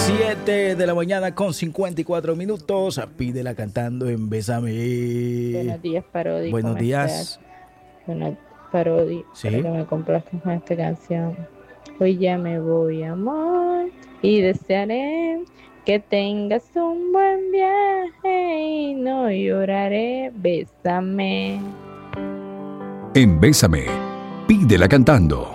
7 de la mañana con 54 minutos. Pídela cantando en Bésame. Buenos días, Parodi. Buenos ¿Cómo días. estás? Bueno, Parodi, Sí. espero que me complazcas con esta canción. Hoy ya me voy, amor, y desearé que tengas un buen viaje y no lloraré. Bésame. En Bésame, pídela cantando.